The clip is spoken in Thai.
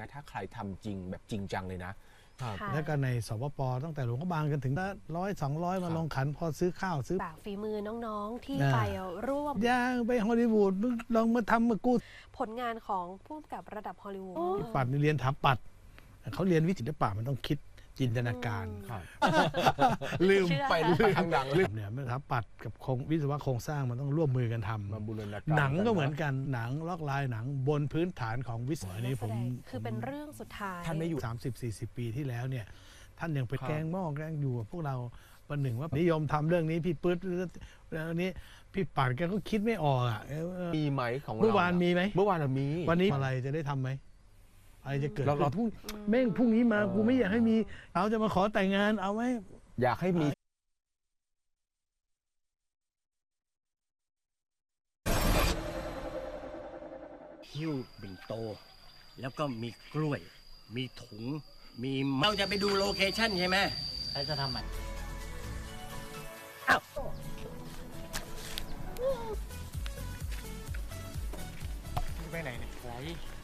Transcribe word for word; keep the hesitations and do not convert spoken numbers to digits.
นะถ้าใครทำจริงแบบจริงจังเลยนะแล้วก็ในสปปตั้งแต่หลวงพระบางกันถึงร้อยสองร้อยมาลงขันพอซื้อข้าวซื้อจากฝีมือน้องๆที่ไปร่วมย่างไปฮอลลีวูดลองมาทำมากู้ผลงานของผู้กำกับระดับฮอลลีวูดปัดเรียนถาปัดเขาเรียนวิจิตรศาสตร์มันต้องคิดจินตนาการลืมไปลืมทางดังลืมเนี่ยถาปัดกับวิศวะโครงสร้างมันต้องร่วมมือกันทำมาบูรณาการหนังก็เหมือนกันหนังลอกลายหนังบนพื้นฐานของวิศวะนี้ผมคือเป็นเรื่องสุดท้ายท่านไม่อยู่สามสิบสี่สิบ ปีที่แล้วเนี่ยท่านยังไปแกล้งหม้อแกล้งอยู่พวกเราวันหนึ่งว่านิยมทำเรื่องนี้พี่ปื๊ดแล้วนี้พี่ปัดแกก็คิดไม่ออกอ่ะมีไหมของเราเมื่อวานมีไหมเมื่อวานเรามีวันนี้อะไรจะได้ทำไหมอะไรจะเกิดเราพรุ่งแม่งพรุ่งนี้มากูไม่อยากให้มีเอาจะมาขอแต่งงานเอาไว้อยากให้มีหิ้วบินโตแล้วก็มีกล้วยมีถุงมีเราจะไปดูโลเคชั่นใช่ไหมใครจะทำมันอ้าวไปไหนเนี่ยไร